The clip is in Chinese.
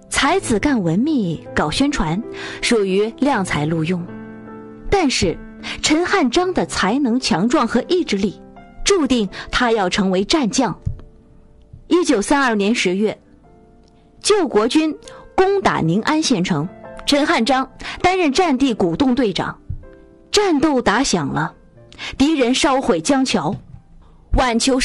才子干文秘搞宣传，属于量才录用。但是陈汉章的才能强壮和意志力，注定他要成为战将。1932年10月，救国军攻打宁安县城，陈汉章担任战地鼓动队长。战斗打响了，敌人烧毁江桥，晚秋